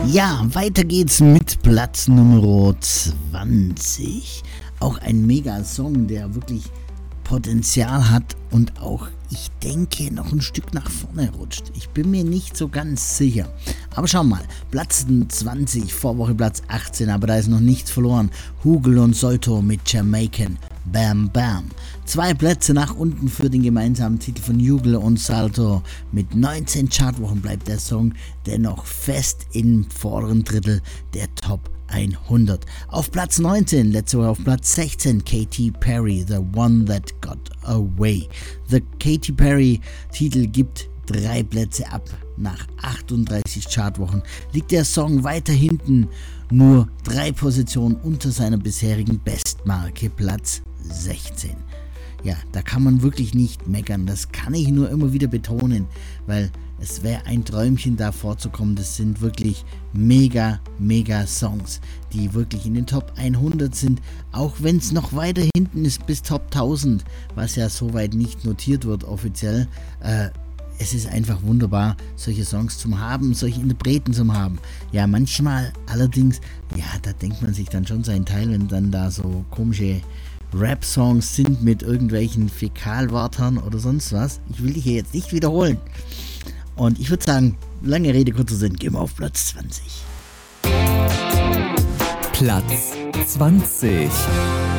Ja, weiter geht's mit Platz Nummer 20. Auch ein Mega-Song, der wirklich Potenzial hat und auch, ich denke, noch ein Stück nach vorne rutscht. Ich bin mir nicht so ganz sicher. Aber schau mal, Platz 20, Vorwoche Platz 18, aber da ist noch nichts verloren. Hugel und Solto mit Jamaican Bam Bam. 2 Plätze nach unten für den gemeinsamen Titel von Hugel und Salto. Mit 19 Chartwochen bleibt der Song dennoch fest im vorderen Drittel der Top 100. Auf Platz 19, letzte Woche auf Platz 16, Katy Perry, The One That Got Away. The Katy Perry Titel gibt 3 Plätze ab. Nach 38 Chartwochen liegt der Song weiter hinten, nur 3 Positionen unter seiner bisherigen Bestmarke, Platz 16. Ja, da kann man wirklich nicht meckern, das kann ich nur immer wieder betonen, weil es wäre ein Träumchen, da vorzukommen. Das sind wirklich mega Songs, die wirklich in den Top 100 sind, auch wenn es noch weiter hinten ist bis Top 1000, was ja soweit nicht notiert wird offiziell. Es ist einfach wunderbar, solche Songs zu haben, solche Interpreten zu haben. Ja, manchmal allerdings, ja, da denkt man sich dann schon seinen Teil, wenn dann da so komische Rap-Songs sind mit irgendwelchen Fäkalwörtern oder sonst was. Ich will dich hier jetzt nicht wiederholen. Und ich würde sagen, lange Rede, kurzer Sinn, gehen wir auf Platz 20. Platz 20.